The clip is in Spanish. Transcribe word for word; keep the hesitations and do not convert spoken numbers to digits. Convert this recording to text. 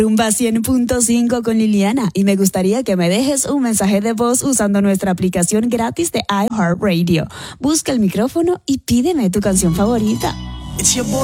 Rumba cien punto cinco con Liliana, y me gustaría que me dejes un mensaje de voz usando nuestra aplicación gratis de iHeartRadio. Busca el micrófono y pídeme tu canción favorita.